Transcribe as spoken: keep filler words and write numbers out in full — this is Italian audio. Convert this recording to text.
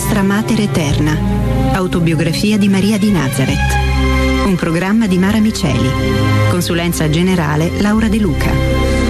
Nostra Mater Eterna, autobiografia di Maria di Nazareth. Un programma di Mara Miceli. Consulenza generale Laura De Luca.